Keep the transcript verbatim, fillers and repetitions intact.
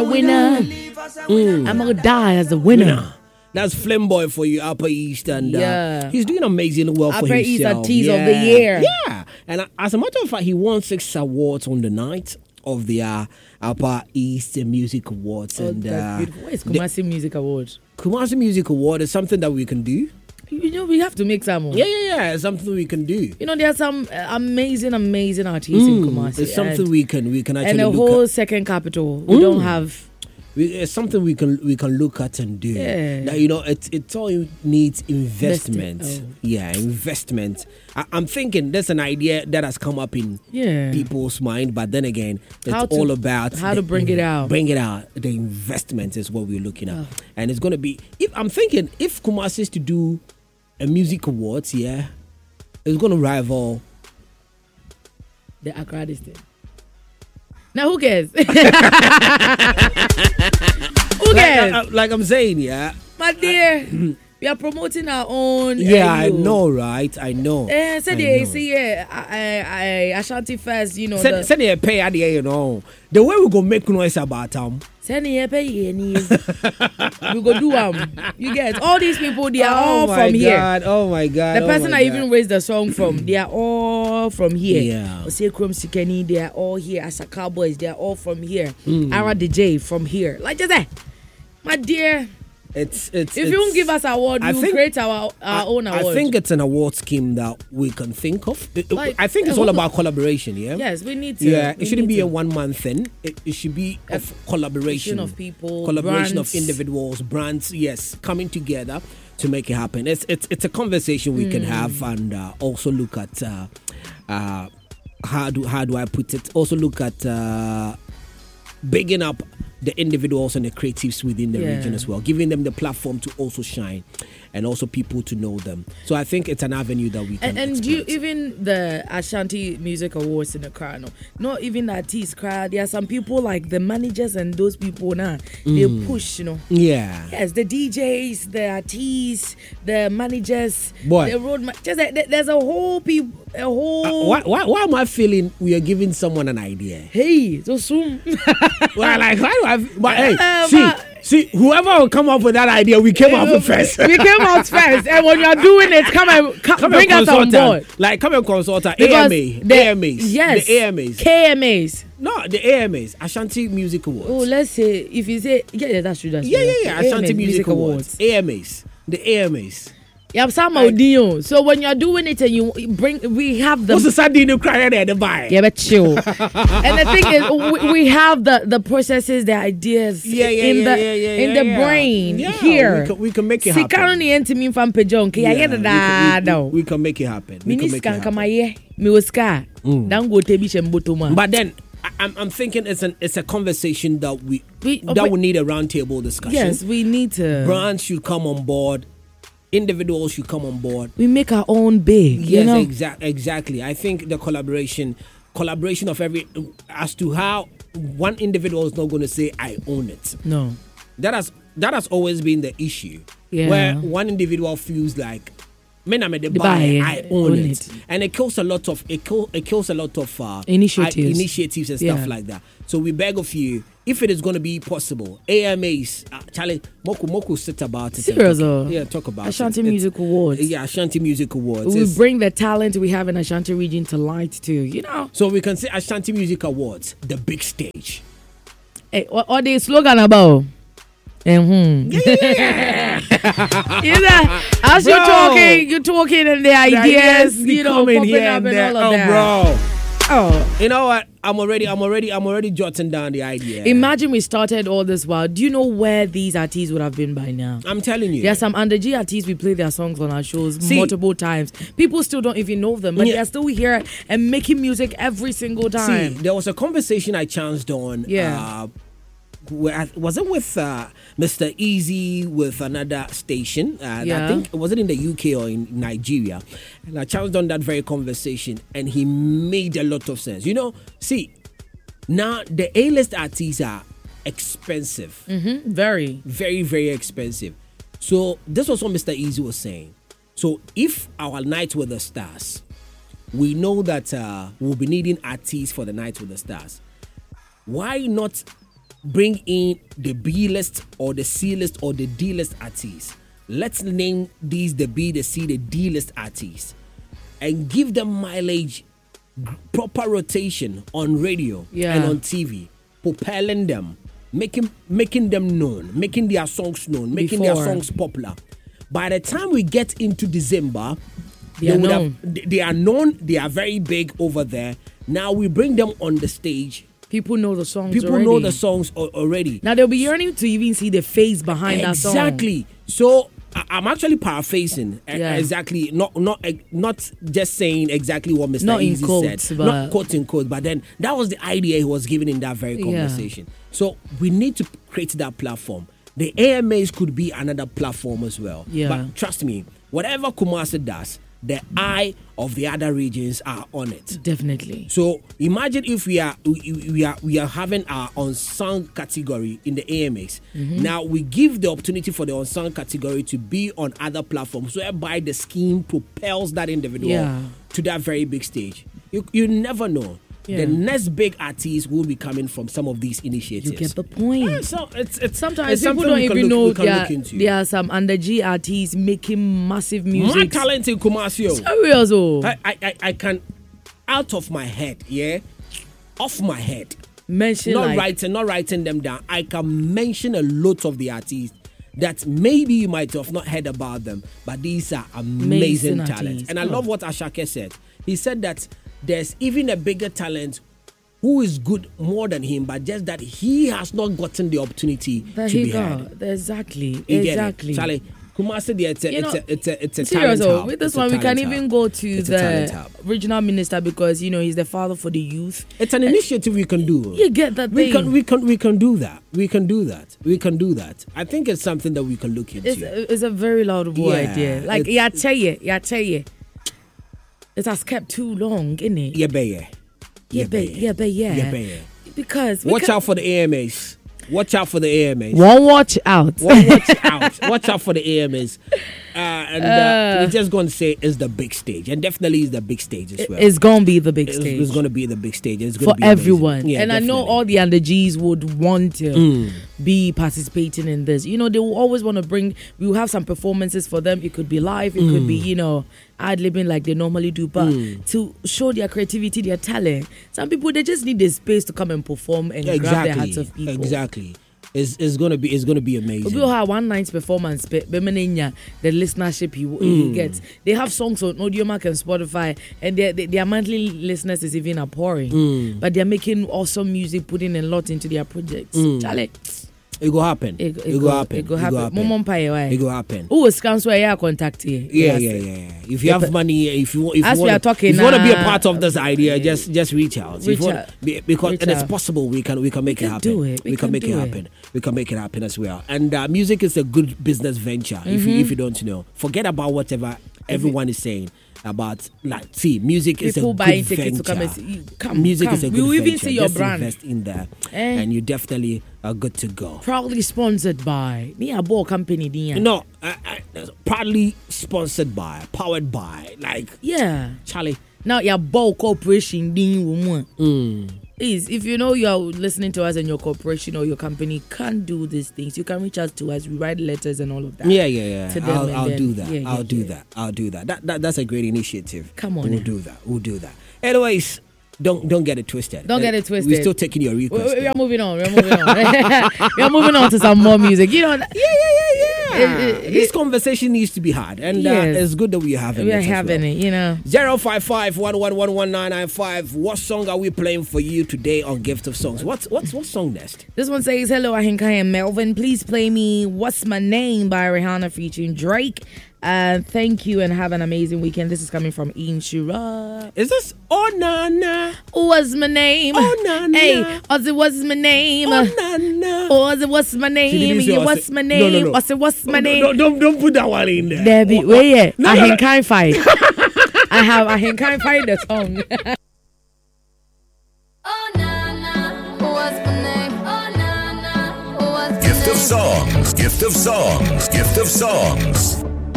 a winner. Mm. I'm gonna die as a winner. winner. That's Flamboy for you, Upper East, and uh, yeah. he's doing amazing well Upper for himself. Upper East yeah. of the year. Yeah, and uh, as a matter of fact, he won six awards on the night of the uh, Upper East Music Awards. Oh, and that's uh, beautiful. What is Kumasi the, Music Award? Kumasi Music Award is something that we can do. You know, we have to make some more. Yeah, yeah, yeah. It's something we can do. You know, there are some uh, amazing, amazing artists mm, in Kumasi. It's something we can we can actually and a look whole at. second capital. We mm. don't have. It's something we can we can look at and do. Yeah. Now, you know, it it all needs investment. Oh. Yeah, investment. I, I'm thinking there's an idea that has come up in yeah. people's mind, but then again, it's how to, all about how the, to bring it out. Bring it out. The investment is what we're looking at, oh. and it's going to be. If I'm thinking, if Kumasi is to do a music awards, yeah, it's going to rival the Accra thing. Now, who cares? Who cares? Like, like I'm saying, yeah. My dear, I, we are promoting our own. Yeah, uh, I know, right? I know. Eh, said they see, yeah, I, I, Ashanti Fest, you know. Send the, they pay at the you know. The way we go make noise about them. Send the pay any. We go do um. You get all these people. They are oh all my from God, here. Oh my God! The person oh I God. even raised the song from, they are all from here. Yeah. Ose Krom Sikeni, they are all here. Asa Cowboys, they are all from here. Mm. Ara D J from here. Like just that, my dear. It's it's. If it's, you won't give us an award, we will create our our I, own award. I think it's an award scheme that we can think of. It, like, I think it's all about collaboration. Yeah. Yes, we need to. Yeah, it shouldn't be to. a one man thing. It, it should be a of collaboration of people, collaboration brands. of individuals, brands. Yes, coming together to make it happen. It's it's it's a conversation we mm. can have and uh, also look at uh, uh, how do how do I put it? Also look at uh, bigging up the individuals and the creatives within the yeah. region as well, giving them the platform to also shine and also people to know them. So I think it's an avenue that we can And, and you, even the Ashanti Music Awards in the crowd, no, not even the artists crowd, there are some people like the managers and those people now, mm. they push, you know. Yeah. Yes, the D Js, the artists, the managers, Boy. the road, ma- just like, there's a whole people, a whole... Uh, why, why, why am I feeling we are giving someone an idea? Hey, so soon. Well, like, why do I... But hey, Uh, see, but- see, whoever will come up with that idea, we came up with first. We came out first, and when you're doing it, come and come, Come bring and us on consult board. us. Like, come and consult us. A Because M A, the- A M As, yes, the A M As. K M As. No, the A M As, Ashanti Music Awards. Oh, let's say if you say yeah, yeah, that's true. That's yeah, true, yeah, that's yeah, true. Ashanti A M As, Music Awards. A M As, the A M As. Yeah, some audio. So when you're doing it and you bring, we have the. What's the sardine crying there? The buy. Yeah, but chill. And the thing is, we, we have the the processes, the ideas Yeah, yeah, in yeah, the yeah, yeah, in yeah, the yeah. brain Yeah, here. We can, we can make it See, happen. can't enter me from Pejon. Yeah, I get we that can- now. we, we can make it happen. We can Minis make it can come happen. here. Me was car. Don't go to Bish and Botoma. But then I, I'm I'm thinking it's an it's a conversation that we, We- that but- we need a roundtable discussion. Yes, we need to. Brands should come on board. Individuals should come on board. We make our own big. Yes, you know? exa- exactly. I think the collaboration, collaboration of every, as to how one individual is not going to say I own it. No. That has that has always been the issue. Yeah. Where one individual feels like, "Man, I'm at the The buy, buy, I own, own it. it. and it kills a lot of it, kill, it kills a lot of uh, Initiatives. I- initiatives and stuff Yeah. like that. So we beg of you, if it is going to be possible, A M As, uh, Charlie, Moku Moku sit about it. and Serious, talk- oh? yeah, talk about Ashanti it. It's- Music Awards. Yeah, Ashanti Music Awards. We It's- bring the talent we have in Ashanti region to light too. You know. So we can say Ashanti Music Awards, the big stage. Hey, what, what the slogan about? Mm-hmm. Yeah. You know, as you're Bro. talking, you're talking and the ideas, be you know, coming popping here up and and there. all of Oh, that. bro. Oh, You know what? I'm already, I'm already, I'm already jotting down the idea. imagine we started all this while. Do you know where these artists would have been by now? I'm telling you. There are some under G artists, we play their songs on our shows See. multiple times. People still don't even know them, but Yeah. they're still here and making music every single See, time. there was a conversation I chanced on. Yeah. Uh, where, was it with uh, Mister Easy with another station? Uh, Yeah. I think was it in the U K or in Nigeria? And I chanced on that very conversation, and he made a lot of sense. You know, see, now the A-list artists are expensive, Mm-hmm. Very. very, very expensive. So this was what Mister Easy was saying. So if our Night with the Stars, we know that uh, we'll be needing artists for the Night with the Stars. Why not bring in the B list or the C list or the D list artists. Let's name these the B, the C, the D list artists, and give them mileage, proper rotation on radio yeah. and on T V, propelling them, making making them known, making their songs known, making Before. their songs popular. By the time we get into December, they, they are known. Have, they are known. They are very big over there. Now we bring them on the stage. People know the songs People already. know the songs already. Now they'll be yearning to even see the face behind exactly. that song. Exactly. So I- I'm actually paraphrasing yeah. exactly, not not not just saying exactly what Mister Not Easy in quotes, said, but not quote in quote, but then that was the idea he was giving in that very conversation. Yeah. So we need to create that platform. The A M As could be another platform as well. Yeah. But trust me, whatever Kumasi does, the eye of the other regions are on it. Definitely. So imagine if we are we, we are we are having our unsung category in the A M As. Mm-hmm. Now we give the opportunity for the unsung category to be on other platforms, whereby the scheme propels that individual yeah. to that very big stage. You you never know. Yeah. The next big artists will be coming from some of these initiatives. You get the point. Yeah, so it's, it's sometimes it's people don't even look, know there, there are some under G artists making massive music. My talent in Kumasi. Serious, oh. I, I I can, out of my head, yeah, off my head. Mention not like, writing, not writing them down. I can mention a lot of the artists that maybe you might have not heard about them, but these are amazing, amazing talents. And I oh. love what Ashake said. He said that there's even a bigger talent who is good more than him, but just that he has not gotten the opportunity there to he be go. heard. Exactly, you exactly. Charlie, Kumasi, it's a, it's, a, it's a, it's a serious, talent hub. With this it's one, we can hub. even go to it's the regional minister because, you know, he's the father for the youth. It's an initiative we can do. You get that we thing. Can, we, can, we can do that. We can do that. We can do that. I think it's something that we can look into. It's, it's a very laudable yeah, idea. Like, yeah, I tell you, yeah, I tell you. It has kept too long, isn't it? Yeah, but yeah. Yeah, but yeah, but yeah. Yeah, but yeah. Because watch out for the A M As. Watch out for the A M As. One watch out. One watch out. Watch out for the A M As. Uh, and uh, uh, we're just going to say it's the big stage, and definitely is the big stage as well. It's going to be the big it's, stage. It's going to be the big stage. It's for be everyone. Yeah, and definitely. I know all the under G's would want to mm. be participating in this. You know, they will always want to bring. We will have some performances for them. It could be live. It mm. could be, you know, ad-libbing like they normally do, but mm. to show their creativity, their talent. Some people, they just need the space to come and perform and yeah, grab exactly. their hearts of people. Exactly. It's, it's gonna be it's gonna be amazing. We will have one night's performance, the listenership he, mm. he gets. They have songs on Audiomack and Spotify, and their their monthly listeners is even abhorring. Mm. But they're making awesome music, putting a lot into their projects. Mm. Charlie. It go happen. It, it, it go happen. It go happen. It go happen. It go happen. Who is council? Yeah, contact you. Yeah, yeah, yeah, yeah. If you have money, if you if As you we wanna, are talking, if you want to be a uh, part of this idea, just just reach out. Reach if you out. wanna, be, because reach and it's out. possible. We can we can make we it can happen. Do it. We, we can, can make do it it. happen. We can make it happen as well. And uh, music is a good business venture. Mm-hmm. If you, if you don't know, forget about whatever everyone is saying. About like see music People is a good buying venture. Tickets to come and see, come, music come. is a good we will venture. even see your Just brand. invest in there, eh? and you definitely are good to go. Proudly sponsored by Nia Ball Company. Nia. No, I, I, proudly sponsored by, powered by, like yeah, Charlie. Now your Ball Corporation ding woman. Mm. Is if you know you're listening to us and your corporation or your company can't do these things, you can reach out to us. We write letters and all of that. Yeah, yeah, yeah. To them I'll, I'll then, do that. yeah, I'll yeah, do yeah. that. I'll do that. That, that. That's a great initiative. Come on, we'll now. do that. We'll do that. Anyways, don't don't get it twisted. Don't get it twisted. We're still taking your request. We, we are moving on. We're moving on. We're moving on to some more music. You know. Yeah, yeah, yeah, yeah. It, it, this it, conversation needs to be had, and yes. uh, it's good that we are having we it. We are having well. it. You know. Zero five five one one one one nine nine five. What song are we playing for you today on Gift of Songs? What's what's what song next? This one says, "Hello, Ahinkai and Melvin. Please play me What's My Name by Rihanna featuring Drake. Uh, thank you and have an amazing weekend." This is coming from Ian Shura. Is this Oh Nana? What's my name? Oh Nana. Hey, Ozzy, what's my name? Oh Nana. Ozzy, what's my name? Yeah, what's my name? No, no, no. Ozzy, what's my oh, name? Don't, don't don't put that one in there. Debbie, oh, wait, yeah. no, I no, can't no. find. I have. I can't find the song. Oh Nana, what's my name? Oh Nana, what's Gift of Songs. Gift of Songs. Gift of Songs.